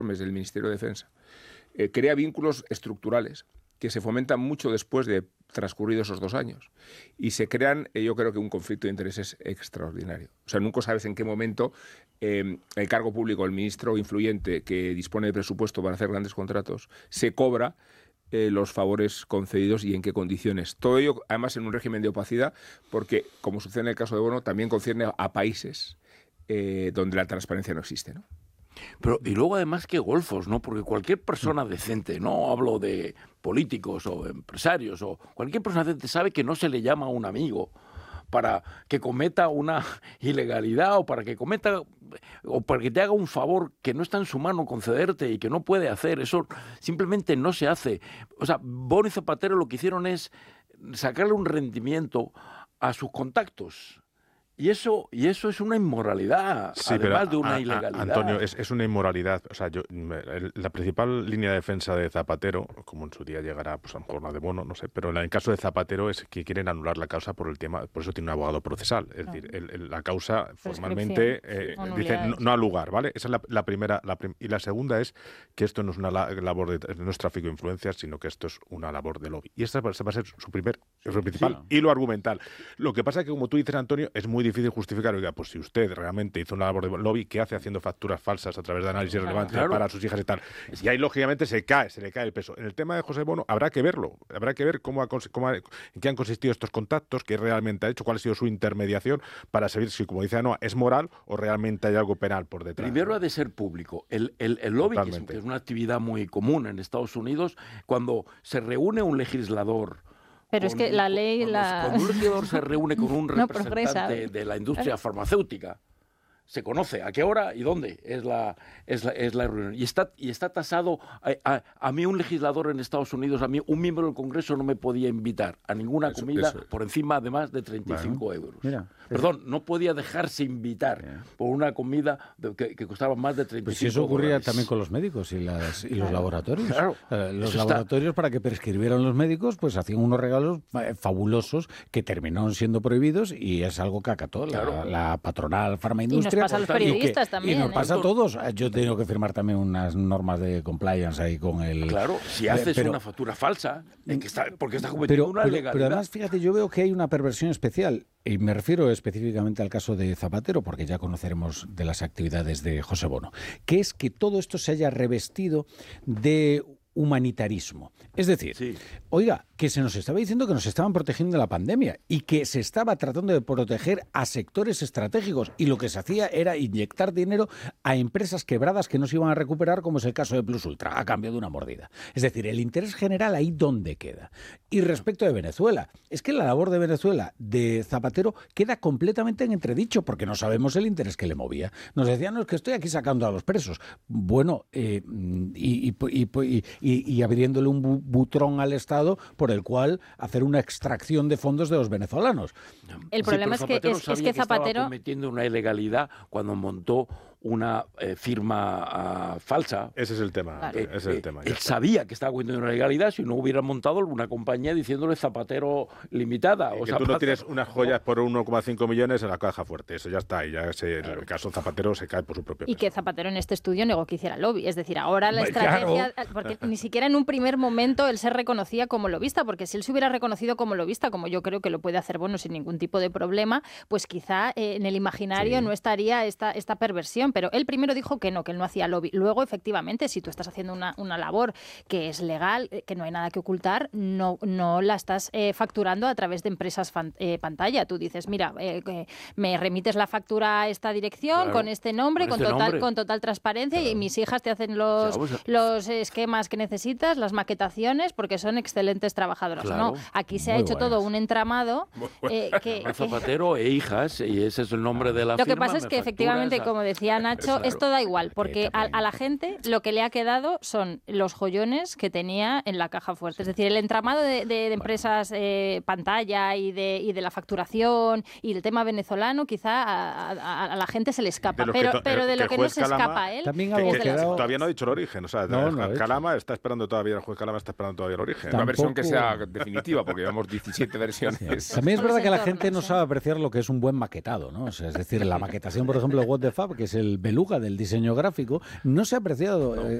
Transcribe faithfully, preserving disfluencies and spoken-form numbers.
del Ministerio de Defensa, eh, crea vínculos estructurales que se fomentan mucho después de transcurridos esos dos años. Y se crean, eh, yo creo que un conflicto de intereses extraordinario. O sea, nunca sabes en qué momento eh, el cargo público, el ministro influyente que dispone de presupuesto para hacer grandes contratos, se cobra eh, los favores concedidos y en qué condiciones. Todo ello, además, en un régimen de opacidad, porque, como sucede en el caso de Bono, también concierne a, a países eh, donde la transparencia no existe, ¿no? Pero, y luego además que golfos, ¿no? Porque cualquier persona decente, no hablo de políticos o empresarios, o cualquier persona decente sabe que no se le llama a un amigo para que cometa una ilegalidad o para que cometa o para que te haga un favor que no está en su mano concederte y que no puede hacer. Eso simplemente no se hace. O sea, Bono y Zapatero lo que hicieron es sacarle un rendimiento a sus contactos. Y eso, y eso es una inmoralidad, sí, además de una a, a, ilegalidad. Antonio, es, es una inmoralidad. O sea, yo, el, la principal línea de defensa de Zapatero, como en su día llegará, pues a lo mejor la de Bono, no sé, pero en el caso de Zapatero es que quieren anular la causa por el tema, por eso tiene un abogado procesal. Es claro. decir, el, el, la causa formalmente eh, dice no, no al lugar, ¿vale? Esa es la, la primera. La prim y la segunda es que esto no es una labor de, no es tráfico de influencias, sino que esto es una labor de lobby. Y esta va a ser su primer, su principal sí. hilo argumental. Lo que pasa es que, como tú dices, Antonio, es muy difícil justificar, oiga, pues si usted realmente hizo una labor de lobby, ¿qué hace haciendo facturas falsas a través de análisis claro, relevantes claro. para sus hijas y tal? Y ahí, lógicamente, se cae, se le cae el peso. En el tema de José Bono, habrá que verlo, habrá que ver cómo, ha, cómo ha, en qué han consistido estos contactos, qué realmente ha hecho, cuál ha sido su intermediación, para saber si, como dice Anoa, es moral o realmente hay algo penal por detrás. Primero ha de ser público. El, el, el lobby, que es, que es una actividad muy común en Estados Unidos, cuando se reúne un legislador. Pero con, es que la ley... Cuando, la... cuando un legislador se reúne con un representante no de la industria farmacéutica, se conoce a qué hora y dónde es la, es la, es la reunión. Y está, y está tasado... A, a, a mí un legislador en Estados Unidos, a mí un miembro del Congreso no me podía invitar a ninguna eso, comida eso. por encima, además, de treinta y cinco bueno, euros. Mira, Perdón, no podía dejarse invitar yeah. por una comida de, que, que costaba más de treinta y cinco euros. Pues si eso ocurría dólares. también con los médicos y, las, y claro. los laboratorios. Claro. Eh, los eso laboratorios, está... para que prescribieran los médicos, pues hacían unos regalos eh, fabulosos que terminaron siendo prohibidos y es algo que acató claro. la, la patronal farmaindustria. Y nos pasa a los periodistas y que, también. Y nos ¿eh? pasa a todos. Yo he tenido que firmar también unas normas de compliance ahí con el... Claro, si haces pero, una factura falsa, en que está, porque estás cometiendo pero, una pero, legalidad. Pero además, fíjate, yo veo que hay una perversión especial. Y me refiero específicamente al caso de Zapatero, porque ya conoceremos de las actividades de José Bono, que es que todo esto se haya revestido de humanitarismo. Es decir, sí. oiga, que se nos estaba diciendo que nos estaban protegiendo de la pandemia y que se estaba tratando de proteger a sectores estratégicos y lo que se hacía era inyectar dinero a empresas quebradas que no se iban a recuperar, como es el caso de Plus Ultra, a cambio de una mordida. Es decir, el interés general ahí ¿dónde queda? Y respecto de Venezuela, es que la labor de Venezuela de Zapatero queda completamente en entredicho porque no sabemos el interés que le movía. Nos decían, no, es que estoy aquí sacando a los presos. Bueno, eh, y, y, y, y Y, y abriéndole un bu butrón al Estado por el cual hacer una extracción de fondos de los venezolanos. El problema sí, es, que, es, es que Zapatero... que estaba cometiendo una ilegalidad cuando montó una eh, firma uh, falsa. Ese es el tema. Claro. Eh, ese es el eh, tema. Él sabía que estaba cometiendo una ilegalidad si no hubiera montado una compañía diciéndole Zapatero Limitada. Y o que Zapatero... tú no tienes unas joyas por uno coma cinco millones en la caja fuerte. Eso ya está. Y ya ese, claro. el caso Zapatero se cae por su propio peso. Y que Zapatero en este estudio negó que hiciera lobby. Es decir, ahora la estrategia... Claro. Porque ni siquiera en un primer momento él se reconocía como lobista, porque si él se hubiera reconocido como lobista, como yo creo que lo puede hacer Bono sin ningún tipo de problema, pues quizá eh, en el imaginario sí. no estaría esta, esta perversión. Pero él primero dijo que no, que él no hacía lobby. Luego, efectivamente, si tú estás haciendo una, una labor que es legal, que no hay nada que ocultar, no, no la estás eh, facturando a través de empresas fan, eh, pantalla. Tú dices, mira, eh, me remites la factura a esta dirección, claro, con este nombre, con, con, este total, nombre. con total transparencia, claro. y mis hijas te hacen los, claro, pues, los esquemas que necesitas, las maquetaciones, porque son excelentes trabajadoras. Claro. No, aquí se Muy ha hecho buenas. todo un entramado. Eh, que, que... Zapatero e hijas, y ese es el nombre de la Lo firma. que pasa es que, efectivamente, a... como decía Nacho, claro. esto da igual, porque a, a la gente lo que le ha quedado son los joyones que tenía en la caja fuerte. Es decir, el entramado de, de, de empresas eh, pantalla y de, y de la facturación y el tema venezolano, quizá a, a, a la gente se le escapa. De pero, que, pero de lo que, que no se Calama, escapa a él... También que, que, que todavía no ha dicho el origen. O sea, no, no Calama está esperando todavía, el juez Calama está esperando todavía el origen. Tampoco... Una versión que sea definitiva, porque llevamos diecisiete versiones. Sí. También es verdad que la gente no sabe apreciar lo que es un buen maquetado, ¿no? O sea, es decir, la maquetación, por ejemplo, de What the Fab, que es el el beluga del diseño gráfico, no se ha apreciado. No. Eh,